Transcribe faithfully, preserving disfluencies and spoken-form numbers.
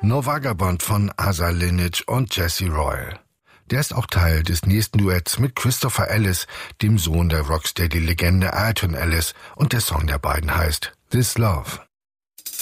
No Vagabond von Asa Linich und Jesse Royal. Der ist auch Teil des nächsten Duetts mit Christopher Ellis, dem Sohn der Rocksteady-Legende Ayrton Ellis, und der Song der beiden heißt This Love.